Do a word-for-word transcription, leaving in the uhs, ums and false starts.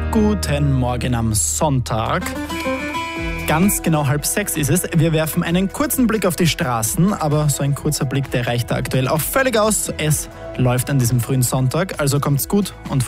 Guten Morgen am Sonntag. Ganz genau halb sechs ist es. Wir werfen einen kurzen Blick auf die Straßen, aber so ein kurzer Blick, der reicht da aktuell auch völlig aus. Es läuft an diesem frühen Sonntag, also kommt's gut und